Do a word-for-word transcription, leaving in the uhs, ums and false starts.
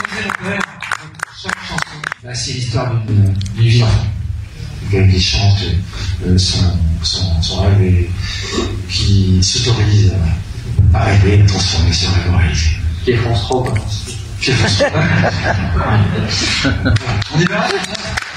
Bah, c'est l'histoire d'une vie d'enfant. Le gars qui chante euh, son, son, son rêve et qui s'autorise à rêver, à transformer ce rêve en réalité. Qui est France trois, quoi. Qui est France trois. On est bien.